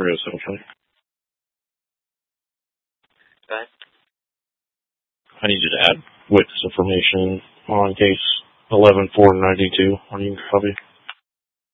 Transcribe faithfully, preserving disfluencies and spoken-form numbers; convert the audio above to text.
three oh seven County. Okay. I need you to add witness information on case eleven four ninety-two on your copy.